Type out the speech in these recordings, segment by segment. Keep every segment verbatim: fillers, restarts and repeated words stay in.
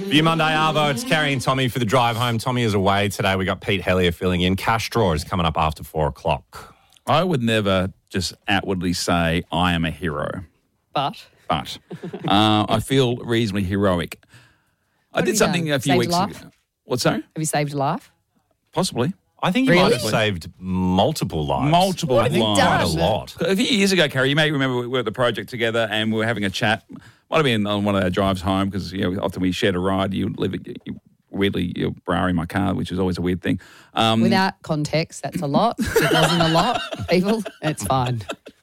View Monday, Arvo. It's Carrie and Tommy for the drive home. Tommy is away today. We got Pete Hellier filling in. Cash draw is coming up after four o'clock. I would never just outwardly say I am a hero. But? But uh, I feel reasonably heroic. I What did have you something done? a few Saved weeks a ago. life? What's that? Have you saved a life? Possibly. I think you Really? might have saved multiple lives. Multiple What have you lives. Quite a done? lot. A few years ago, Carrie, you may remember we were at the project together and we were having a chat. Might have been on one of our drives home because you know, often we shared a ride. You live you, weirdly, you're brawling my car, which is always a weird thing. Um, Without context, that's a lot. It wasn't a lot, people. It's fine.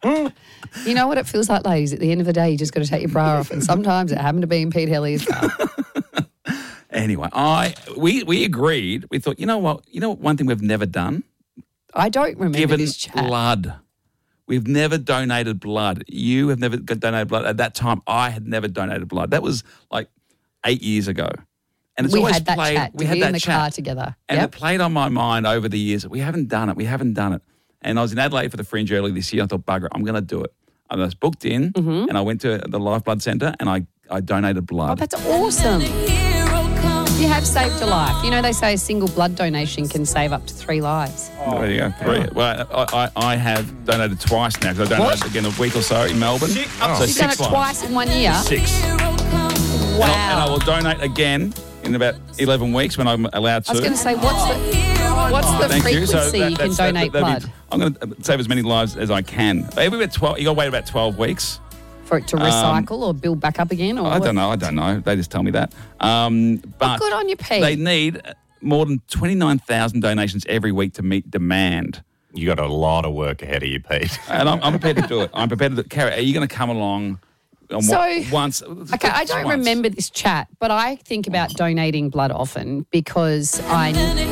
You know what it feels like, ladies? At the end of the day, you just got to take your bra off. And sometimes it happened to be in Pete Hellier's car. Anyway, I we we agreed. We thought, you know what? You know what? One thing we've never done. I don't remember Given this chat. blood. We've never donated blood. You have never donated blood. At that time, I had never donated blood. That was like eight years ago. And it's we always had that played, chat. We Did had we that in the chat. car together. And Yep. it played on my mind over the years. We haven't done it. We haven't done it. And I was in Adelaide for the Fringe early this year. I thought, bugger, I'm going to do it. I was booked in Mm-hmm. and I went to the Life Blood Centre and I, I donated Oh, blood. that's awesome. You have saved a life. You know, they say a single blood donation can save up to three lives. Oh, there you go. Three. Well, I, I, I have donated twice now because I donated What? again a week or so in Melbourne. Six- So oh. You've six done it lives. twice in one year. Six. Wow. And, I, and I will donate again in about eleven weeks when I'm allowed to. I was going to say, what's the what's the Thank you. frequency So you, that- can that's- that- donate that'd be- blood I'm going to save as many lives as I can. Every about twelve, you got to wait about twelve weeks. for it to recycle or build back up again? Or I what? don't know. I don't know. They just tell me that. Um, but good on you, Pete. They need more than twenty-nine thousand donations every week to meet demand. You got a lot of work ahead of you, Pete. And I'm, I'm prepared to do it. I'm prepared to do it. Carrie, are you going to come along on So- what, once? Okay, I don't once? remember this chat, but I think about donating blood often because I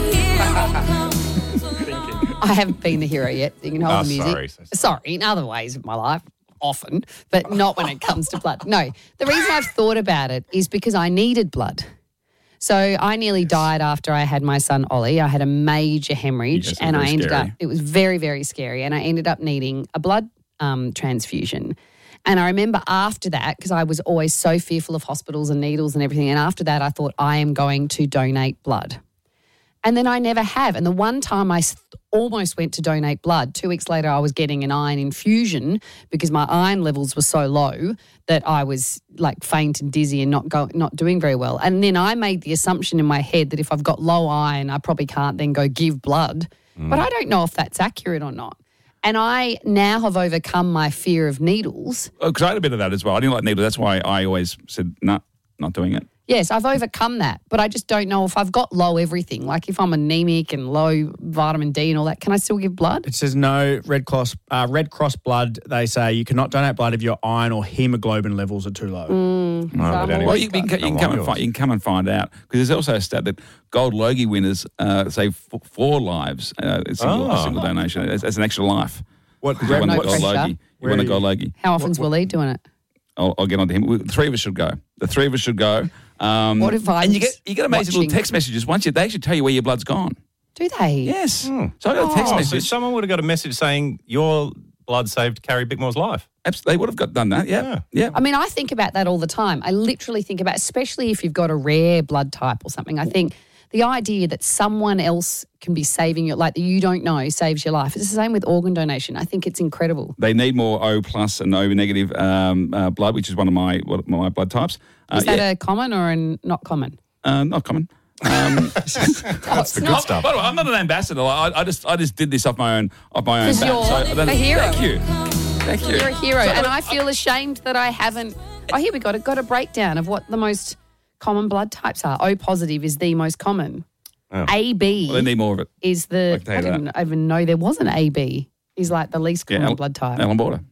I haven't been the hero yet. You can hold Oh, the music. sorry, so sorry. Sorry, in other ways of my life, often, but not when it comes to blood. No, the reason I've thought about it is because I needed blood. So I nearly died after I had my son Ollie. I had a major hemorrhage, Yes, it was and I very ended scary. up. It was very, very scary, and I ended up needing a blood um, transfusion. And I remember after that, because I was always so fearful of hospitals and needles and everything, and after that I thought, I am going to donate blood. And then I never have. And the one time I s- almost went to donate blood, two weeks later I was getting an iron infusion because my iron levels were so low that I was like faint and dizzy and not go, not doing very well. And then I made the assumption in my head that if I've got low iron, I probably can't then go give blood. But I don't know if that's accurate or not. And I now have overcome my fear of needles. Because I had a bit of that as well. I didn't like needles. That's why I always said, no, not doing it. Yes, I've overcome that, but I just don't know if I've got low everything. Like if I'm anemic and low vitamin D and all that, can I still give blood? It says no, Red Cross uh, Red Cross blood, they say you cannot donate blood if your iron or hemoglobin levels are too low. No, but I'm anyway. Well, you, you, can, you, can come and find, you can come and find out because there's also a stat that Gold Logie winners uh, save f- four lives, uh, a single, a Oh. single donation. It's, it's an extra life. What You won no the Gold pressure. Logie. You Where won the are Gold you? Logie. How often's Waleed doing it? I'll, I'll get on to him. We- The three of us should go. The three of us should go. Um, What if I'm and you get you get amazing watching? little text messages. Once you, they actually tell you where your blood's gone. Do they? Yes. So I got a text Oh, so message. someone would have got a message saying your blood saved Carrie Bickmore's life. Abs- They would have got done that. Yeah. Yeah. Yeah. I mean, I think about that all the time. I literally think about, especially if you've got a rare blood type or something. I think the idea that someone else can be saving your, like that you don't know, saves your life. It's the same with organ donation. I think it's incredible. They need more O plus and O negative um, uh, blood, which is one of my one of my blood types. Uh, Is that yeah. a common or a not common? uh, not common? Um, That's the good stuff. By the way, I'm not an ambassador. I, I just I just did this off my own off my own. 'Cause bat. you're I don't- a hero. Thank you. Thank you. You're a hero, So, and but I feel ashamed that I haven't. Oh, here we got it. Got a breakdown of what the most common blood types are. O positive is the most common. Oh. A B Well, they need more of it. is the. I can tell I you didn't even know there was an A B. Is like the least common Al- blood type. Alan Border.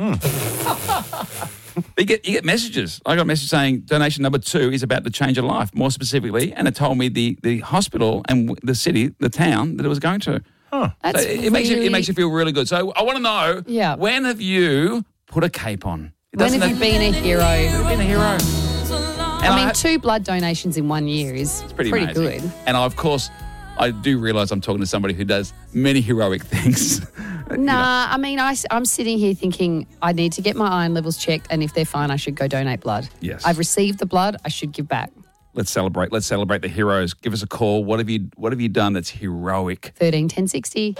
you get you get messages. I got a message saying donation number two is about to change your life, more specifically, and it told me the the hospital and w- the city, the town that it was going to. That's So it, it makes you it really- makes you feel really good. So I want to know, Yeah. when have you put a cape on? It When doesn't have you been a hero? been a hero? And I mean, ha- two blood donations in one year is pretty, pretty, amazing. good. And I, of course, I do realise I'm talking to somebody who does many heroic things. Nah, I mean, I, am sitting here thinking I need to get my iron levels checked, and if they're fine, I should go donate blood. Yes. I've received the blood, I should give back. let's celebrate. Let's celebrate the heroes. Give us a call. What have you What have you done that's heroic? thirteen ten sixty.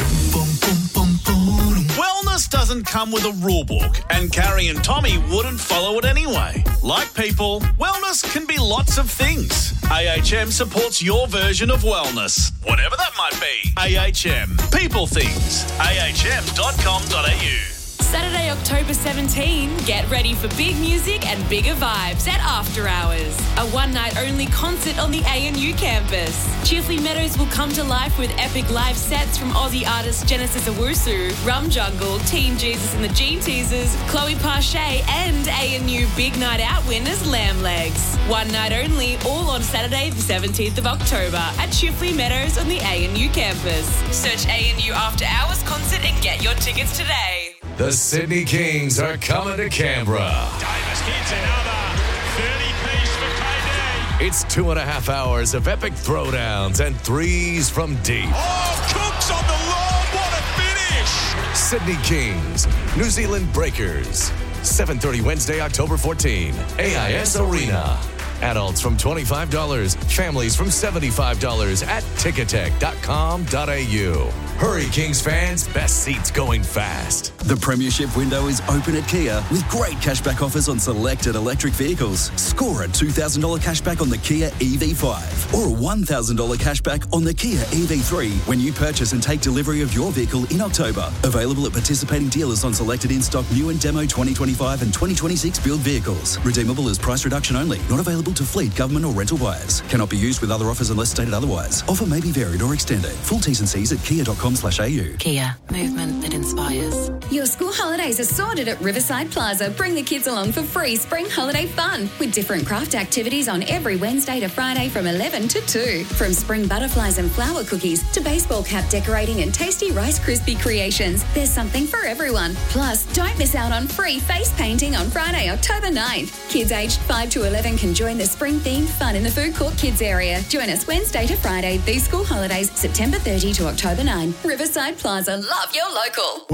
Wellness doesn't come with a rule book, and Carrie and Tommy wouldn't follow it anyway. Like people, wellness can be lots of things. A H M supports your version of wellness, whatever that might be. A H M, people things. A H M dot com dot a u. Saturday, October seventeenth, get ready for big music and bigger vibes at After Hours, a one-night-only concert on the A N U campus. Chifley Meadows will come to life with epic live sets from Aussie artists Genesis Owusu, Rum Jungle, Teen Jesus and the Gene Teasers, Chloe Parche, and A N U Big Night Out winners Lamb Legs. One night only, all on Saturday, the seventeenth of October at Chifley Meadows on the A N U campus. Search A N U After Hours concert and get your tickets today. The Sydney Kings are coming to Canberra. Davis hits another thirty-piece for K D. It's two and a half hours of epic throwdowns and threes from deep. Oh, Cook's on the lob. What a finish. Sydney Kings, New Zealand Breakers. seven thirty Wednesday, October fourteenth. A I S Arena. Adults from twenty-five dollars, families from seventy-five dollars at ticketek dot com dot a u. Hurry, Kings fans. Best seats going fast. The premiership window is open at Kia with great cashback offers on selected electric vehicles. Score a two thousand dollars cashback on the Kia E V five or a one thousand dollars cashback on the Kia E V three when you purchase and take delivery of your vehicle in October. Available at participating dealers on selected in-stock new and demo twenty twenty-five and twenty twenty-six build vehicles. Redeemable as price reduction only. Not available to fleet, government or rental buyers. Cannot be used with other offers unless stated otherwise. Offer may be varied or extended. Full T's and C's at kia dot com slash a u. Kia, movement that inspires. Your school holidays are sorted at Riverside Plaza. Bring the kids along for free spring holiday fun with different craft activities on every Wednesday to Friday from eleven to two. From spring butterflies and flower cookies to baseball cap decorating and tasty Rice Krispie creations, there's something for everyone. Plus, don't miss out on free face painting on Friday, October ninth. Kids aged five to eleven can join the spring-themed fun in the food court kids area. Join us Wednesday to Friday. These school holidays, September thirtieth to October ninth. Riverside Plaza. Love your local.